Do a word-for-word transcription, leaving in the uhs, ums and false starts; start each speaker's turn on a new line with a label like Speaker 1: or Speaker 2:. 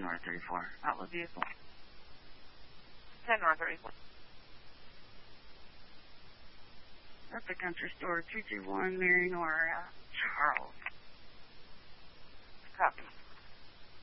Speaker 1: North thirty-four. Outlet vehicle.
Speaker 2: ten North thirty-four.
Speaker 1: That's the country store, two two one, Marion or uh, Charles.
Speaker 2: Copy.